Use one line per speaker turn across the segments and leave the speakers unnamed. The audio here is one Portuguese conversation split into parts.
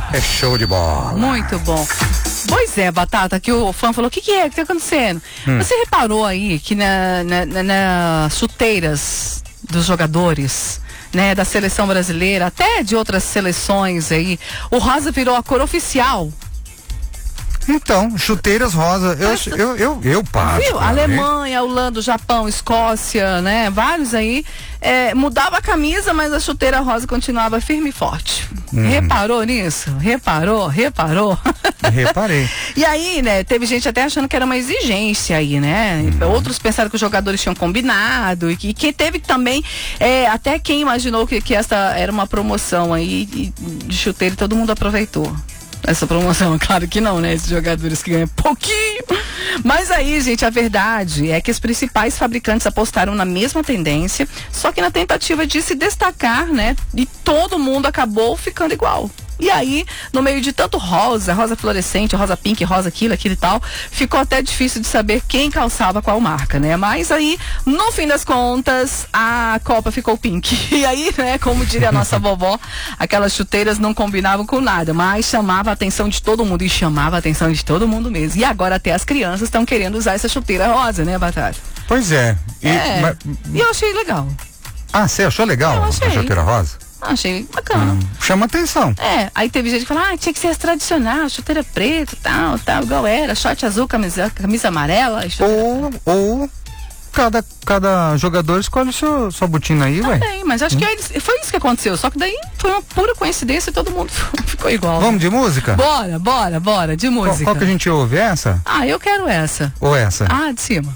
É show de bola.
Muito bom. Pois é, Batata, que o fã falou, o que é? O que tá acontecendo? Você reparou aí que nas chuteiras dos jogadores, né, da seleção brasileira, até de outras seleções aí, o rosa virou a cor oficial?
Então, chuteiras rosa, eu paro.
Viu? Alemanha, Holanda, Japão, Escócia, né? Vários aí. Mudava a camisa, mas a chuteira rosa continuava firme e forte. Reparou nisso? Reparou?
Reparei.
E aí, né, teve gente até achando que era uma exigência aí, né? Outros pensaram que os jogadores tinham combinado e que teve também, até quem imaginou que essa era uma promoção aí de chuteira e todo mundo aproveitou essa promoção. Claro que não, né? Esses jogadores que ganham pouquinho. Mas aí, gente, a verdade é que os principais fabricantes apostaram na mesma tendência, só que na tentativa de se destacar, né? E todo mundo acabou ficando igual. E aí, no meio de tanto rosa fluorescente, rosa pink, rosa aquilo e tal, ficou até difícil de saber quem calçava qual marca, né? Mas aí, no fim das contas, a Copa ficou pink. E aí, né, como diria a nossa vovó, aquelas chuteiras não combinavam com nada, mas chamava a atenção de todo mundo, e chamava a atenção de todo mundo mesmo. E agora até as crianças estão querendo usar essa chuteira rosa, né, Batata?
Pois é.
E eu achei legal.
Ah, você achou legal
Eu achei.
a chuteira rosa?
Achei bacana.
Chama atenção.
Aí teve gente que falou, tinha que ser tradicional, chuteira preta, tal, igual era, short azul, camisa amarela.
Ou cada jogador escolhe sua botina aí, ué.
Também, mas acho que foi isso que aconteceu, só que daí foi uma pura coincidência e todo mundo ficou igual.
Vamos de música?
Bora, de música.
Qual que a gente ouve? Essa?
Eu quero essa.
Ou essa?
De cima.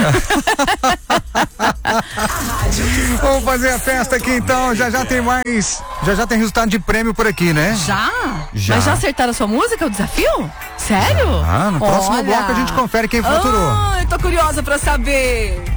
Vamos fazer a festa aqui então, já tem mais, já tem resultado de prêmio por aqui, né?
Já?
Já.
Mas já acertaram a sua música, o desafio? Sério?
No próximo bloco a gente confere quem faturou.
Eu tô curiosa pra saber.